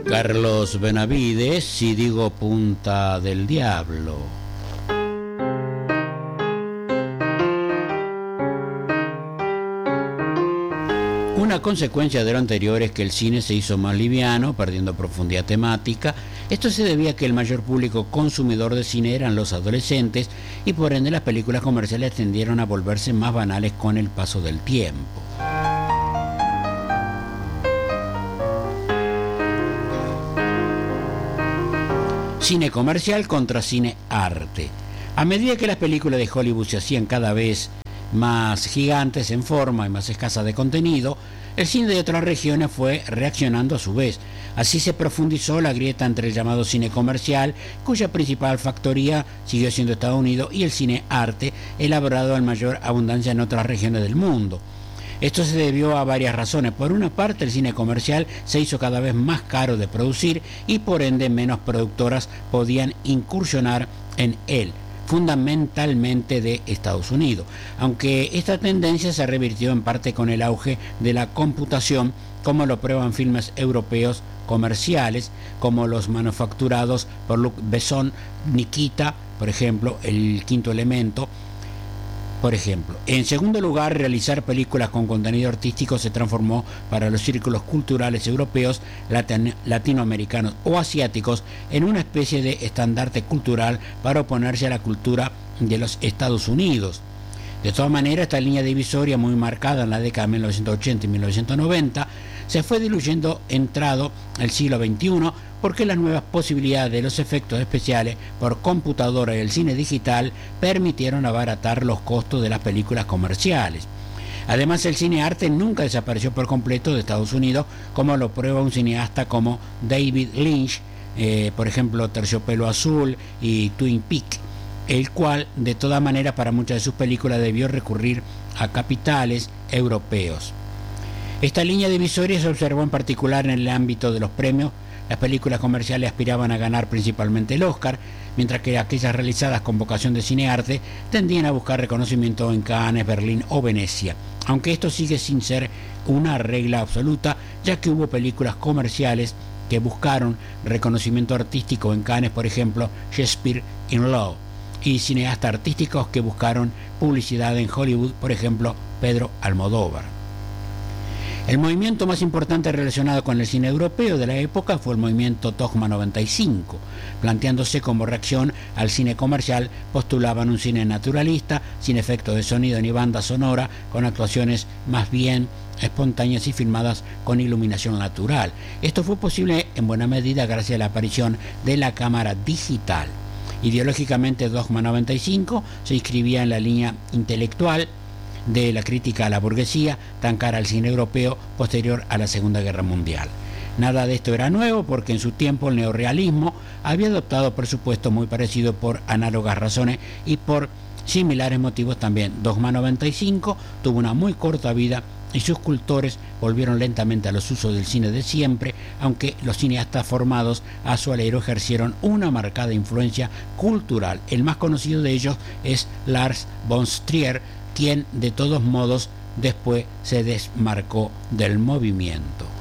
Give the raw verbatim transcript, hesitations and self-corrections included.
Carlos Benavides, Si digo Punta del Diablo. Una consecuencia de lo anterior es que el cine se hizo más liviano, perdiendo profundidad temática. Esto se debía a que el mayor público consumidor de cine eran los adolescentes y por ende las películas comerciales tendieron a volverse más banales con el paso del tiempo. Cine comercial contra cine arte. A medida que las películas de Hollywood se hacían cada vez más gigantes en forma y más escasas de contenido, el cine de otras regiones fue reaccionando a su vez. Así se profundizó la grieta entre el llamado cine comercial, cuya principal factoría siguió siendo Estados Unidos, y el cine arte, elaborado en mayor abundancia en otras regiones del mundo. Esto se debió a varias razones. Por una parte, el cine comercial se hizo cada vez más caro de producir y por ende menos productoras podían incursionar en él, fundamentalmente de Estados Unidos, aunque esta tendencia se revirtió en parte con el auge de la computación, como lo prueban filmes europeos comerciales, como los manufacturados por Luc Besson, Nikita, por ejemplo, El Quinto Elemento, por ejemplo. En segundo lugar, realizar películas con contenido artístico se transformó para los círculos culturales europeos, latin- latinoamericanos o asiáticos en una especie de estandarte cultural para oponerse a la cultura de los Estados Unidos. De todas maneras, esta línea divisoria muy marcada en la década de mil novecientos ochenta y mil novecientos noventa se fue diluyendo entrado el siglo veintiuno, porque las nuevas posibilidades de los efectos especiales por computadora y el cine digital permitieron abaratar los costos de las películas comerciales. Además, el cine arte nunca desapareció por completo de Estados Unidos, como lo prueba un cineasta como David Lynch, eh, por ejemplo, Terciopelo Azul y Twin Peaks, el cual, de todas maneras, para muchas de sus películas debió recurrir a capitales europeos. Esta línea divisoria se observó en particular en el ámbito de los premios. Las películas comerciales aspiraban a ganar principalmente el Oscar, mientras que aquellas realizadas con vocación de cinearte tendían a buscar reconocimiento en Cannes, Berlín o Venecia, aunque esto sigue sin ser una regla absoluta, ya que hubo películas comerciales que buscaron reconocimiento artístico en Cannes, por ejemplo, Shakespeare in Love, y cineastas artísticos que buscaron publicidad en Hollywood, por ejemplo, Pedro Almodóvar. El movimiento más importante relacionado con el cine europeo de la época fue el movimiento Dogma noventa y cinco. Planteándose como reacción al cine comercial, postulaban un cine naturalista, sin efectos de sonido ni banda sonora, con actuaciones más bien espontáneas y filmadas con iluminación natural. Esto fue posible en buena medida gracias a la aparición de la cámara digital. Ideológicamente, Dogma noventa y cinco se inscribía en la línea intelectual de la crítica a la burguesía, tan cara al cine europeo posterior a la Segunda Guerra Mundial. Nada de esto era nuevo, porque en su tiempo el neorrealismo había adoptado presupuesto muy parecido por análogas razones y por similares motivos también. Dogma noventa y cinco tuvo una muy corta vida y sus cultores volvieron lentamente a los usos del cine de siempre, aunque los cineastas formados a su alero ejercieron una marcada influencia cultural. El más conocido de ellos es Lars von Trier, quien de todos modos después se desmarcó del movimiento.